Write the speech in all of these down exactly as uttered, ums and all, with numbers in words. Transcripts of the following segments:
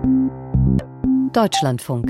Deutschlandfunk.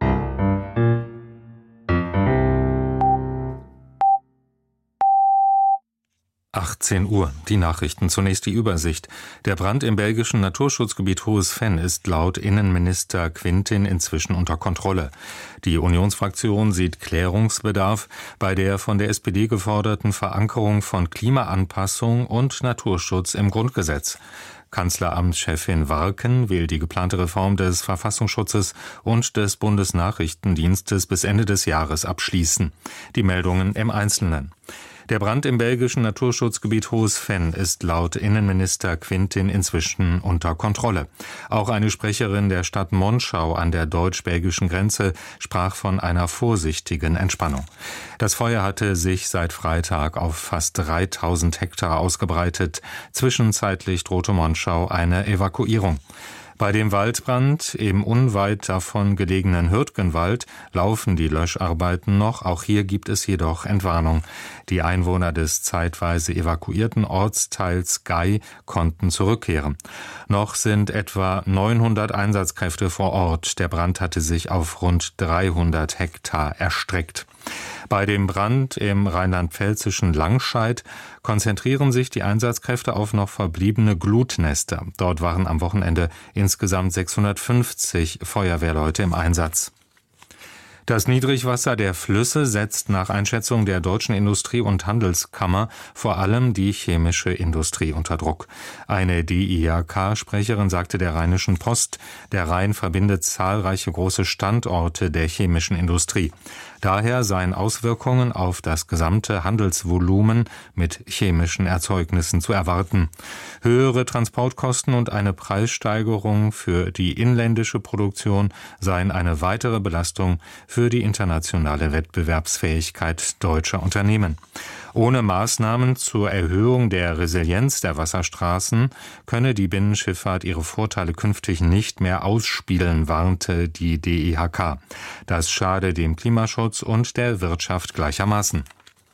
achtzehn Uhr, die Nachrichten. Zunächst die Übersicht. Der Brand im belgischen Naturschutzgebiet Hohes Venn ist laut Innenminister Quintin inzwischen unter Kontrolle. Die Unionsfraktion sieht Klärungsbedarf bei der von der S P D geforderten Verankerung von Klimaanpassung und Naturschutz im Grundgesetz. Kanzleramtschefin Warken will die geplante Reform des Verfassungsschutzes und des Bundesnachrichtendienstes bis Ende des Jahres abschließen. Die Meldungen im Einzelnen. Der Brand im belgischen Naturschutzgebiet Hohes Venn ist laut Innenminister Quintin inzwischen unter Kontrolle. Auch eine Sprecherin der Stadt Monschau an der deutsch-belgischen Grenze sprach von einer vorsichtigen Entspannung. Das Feuer hatte sich seit Freitag auf fast dreitausend Hektar ausgebreitet. Zwischenzeitlich drohte Monschau eine Evakuierung. Bei dem Waldbrand im unweit davon gelegenen Hürtgenwald laufen die Löscharbeiten noch. Auch hier gibt es jedoch Entwarnung. Die Einwohner des zeitweise evakuierten Ortsteils Gey konnten zurückkehren. Noch sind etwa neunhundert Einsatzkräfte vor Ort. Der Brand hatte sich auf rund dreihundert Hektar erstreckt. Bei dem Brand im rheinland-pfälzischen Langscheid konzentrieren sich die Einsatzkräfte auf noch verbliebene Glutnester. Dort waren am Wochenende insgesamt sechshundertfünfzig Feuerwehrleute im Einsatz. Das Niedrigwasser der Flüsse setzt nach Einschätzung der Deutschen Industrie- und Handelskammer vor allem die chemische Industrie unter Druck. Eine D I H K-Sprecherin sagte der Rheinischen Post, der Rhein verbindet zahlreiche große Standorte der chemischen Industrie. Daher seien Auswirkungen auf das gesamte Handelsvolumen mit chemischen Erzeugnissen zu erwarten. Höhere Transportkosten und eine Preissteigerung für die inländische Produktion seien eine weitere Belastung für die internationale Wettbewerbsfähigkeit deutscher Unternehmen. Ohne Maßnahmen zur Erhöhung der Resilienz der Wasserstraßen könne die Binnenschifffahrt ihre Vorteile künftig nicht mehr ausspielen, warnte die D I H K. Das schade dem Klimaschutz und der Wirtschaft gleichermaßen.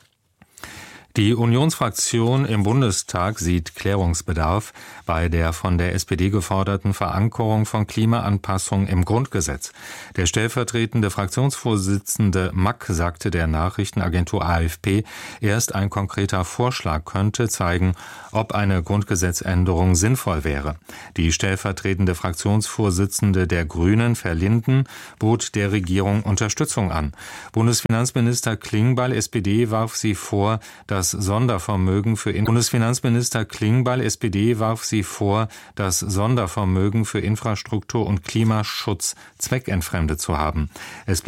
Die Unionsfraktion im Bundestag sieht Klärungsbedarf bei der von der S P D geforderten Verankerung von Klimaanpassung im Grundgesetz. Der stellvertretende Fraktionsvorsitzende Mack sagte der Nachrichtenagentur A F P, erst ein konkreter Vorschlag könnte zeigen, ob eine Grundgesetzänderung sinnvoll wäre. Die stellvertretende Fraktionsvorsitzende der Grünen, Verlinden, bot der Regierung Unterstützung an. Bundesfinanzminister Klingbeil, S P D, warf sie vor, das Sondervermögen für In- Bundesfinanzminister Klingbeil, S P D, warf sie vor, das Sondervermögen für Infrastruktur und Klimaschutz zweckentfremdet zu haben. Es